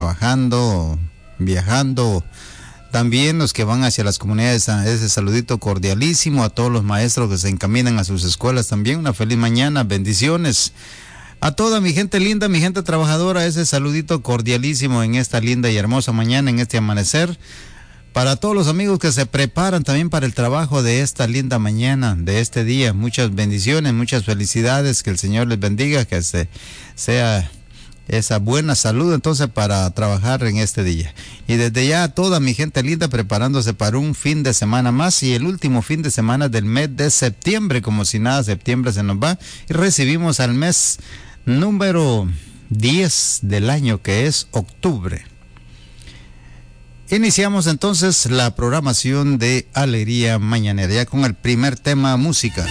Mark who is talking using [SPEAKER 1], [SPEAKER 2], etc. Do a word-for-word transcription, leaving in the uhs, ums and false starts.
[SPEAKER 1] trabajando, viajando. También los que van hacia las comunidades, ese saludito cordialísimo a todos los maestros que se encaminan a sus escuelas también. Una feliz mañana, bendiciones. A toda mi gente linda, mi gente trabajadora, ese saludito cordialísimo en esta linda y hermosa mañana, en este amanecer. Para todos los amigos que se preparan también para el trabajo de esta linda mañana, de este día, muchas bendiciones, muchas felicidades, que el Señor les bendiga, que se, sea esa buena salud entonces para trabajar en este día. Y desde ya a toda mi gente linda preparándose para un fin de semana más y el último fin de semana del mes de septiembre, como si nada, septiembre se nos va y recibimos al mes número diez del año, que es octubre. Iniciamos entonces la programación de Alegría Mañanera, ya con el primer tema, música.